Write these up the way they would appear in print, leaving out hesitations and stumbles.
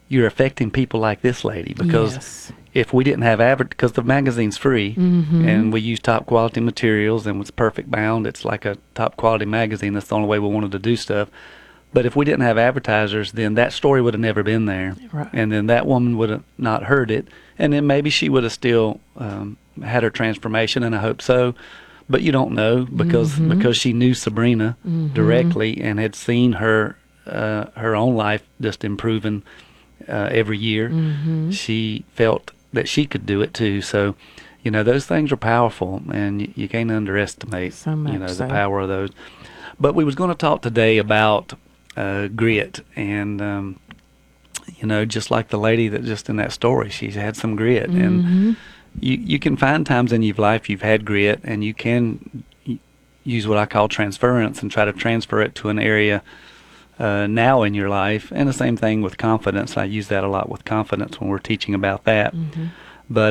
you're affecting people like this lady, because Yes. if we didn't have because the magazine's free, and we use top quality materials, and it's perfect bound, it's like a top quality magazine. That's the only way we wanted to do stuff. But if we didn't have advertisers, then that story would have never been there. Right. And then that woman would have not heard it. And then maybe she would have still had her transformation, and I hope so. But you don't know, because she knew Sabrina directly and had seen her own life just improving every year. She felt that she could do it too. So, those things are powerful, and you can't underestimate, So much the so. power of those. But we was going to talk today about grit, and just like the lady that just in that story, she's had some grit, and you can find times in your life you've had grit, and you can use what I call transference and try to transfer it to an area now in your life. And the same thing with confidence. I use that a lot with confidence when we're teaching about that. But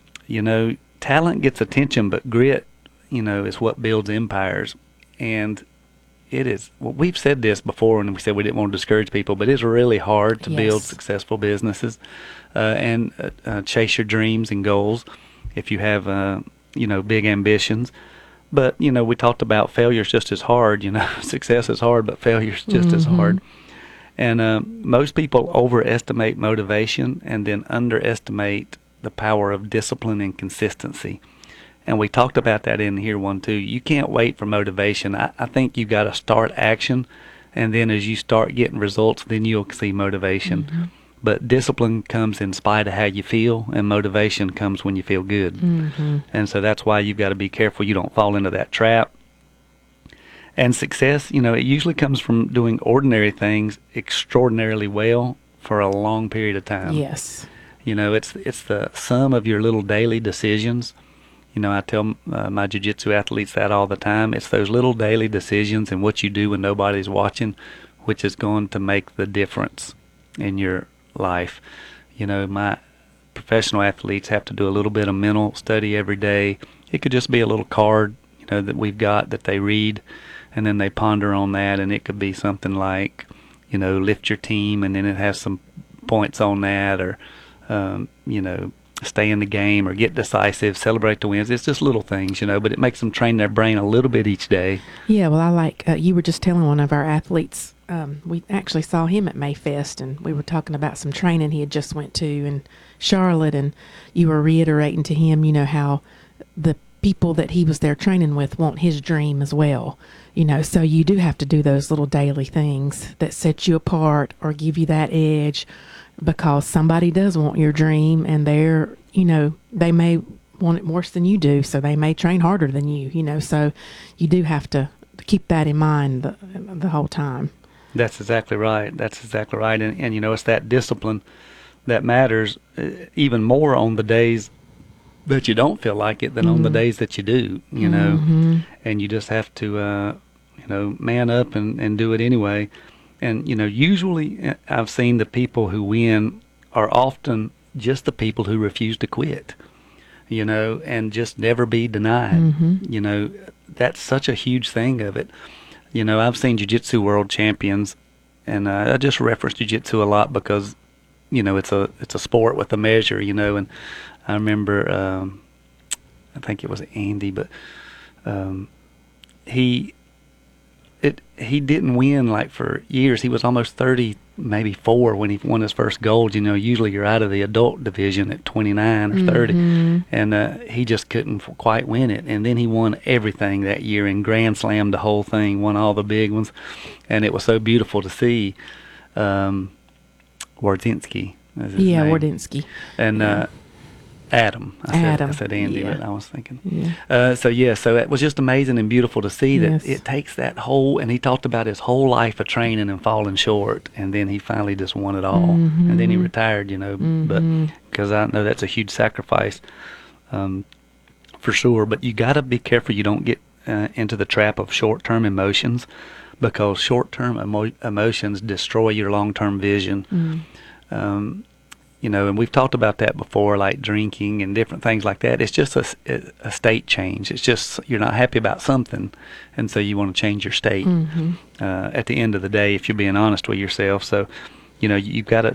talent gets attention, but grit, is what builds empires. And it is, well, we've said this before, and we said we didn't want to discourage people, but it's really hard to build successful businesses and chase your dreams and goals if you have big ambitions. But we talked about failure's just as hard. Success is hard, but failure's just as hard. And most people overestimate motivation and then underestimate the power of discipline and consistency. And we talked about that in here one too. You can't wait for motivation. I think you got to start action, and then as you start getting results, then you'll see motivation. But discipline comes in spite of how you feel, and motivation comes when you feel good. And so that's why you've got to be careful you don't fall into that trap. And success, it usually comes from doing ordinary things extraordinarily well for a long period of time. Yes. It's the sum of your little daily decisions. I tell my jiu-jitsu athletes that all the time. It's those little daily decisions and what you do when nobody's watching, which is going to make the difference in your life. My professional athletes have to do a little bit of mental study every day. It could just be a little card, that we've got that they read, and then they ponder on that. And it could be something like, lift your team, and then it has some points on that, or, stay in the game, or get decisive, celebrate the wins. It's just little things, but it makes them train their brain a little bit each day. Yeah, well, I like, you were just telling one of our athletes, we actually saw him at Mayfest, and we were talking about some training he had just went to in Charlotte, and you were reiterating to him, how the people that he was there training with want his dream as well. So you do have to do those little daily things that set you apart or give you that edge, because somebody does want your dream, and they may want it worse than you do, so they may train harder than you, so you do have to keep that in mind the whole time. That's exactly right. And it's that discipline that matters even more on the days that you don't feel like it than on the days that you do, and you just have to, man up and do it anyway. And, usually I've seen the people who win are often just the people who refuse to quit, and just never be denied. That's such a huge thing of it. I've seen jiu-jitsu world champions, and I just reference jiu-jitsu a lot because, it's a sport with a measure, and I remember, I think it was Andy, but he didn't win like for years. He was almost 30, maybe 4 when he won his first gold. Usually you're out of the adult division at 29 or 30, and he just couldn't quite win it. And then he won everything that year and grand slammed the whole thing, won all the big ones, and it was so beautiful to see. Wardzinski. Yeah, Wardzinski. And Adam. I said Andy, but I was thinking. So it was just amazing and beautiful to see that it takes that whole, and he talked about his whole life of training and falling short, and then he finally just won it all. And then he retired, but because I know that's a huge sacrifice for sure. But you got to be careful you don't get into the trap of short-term emotions, because short-term emotions destroy your long-term vision. And we've talked about that before, like drinking and different things like that. It's just a state change. It's just you're not happy about something, and so you want to change your state at the end of the day, if you're being honest with yourself. So, you've got to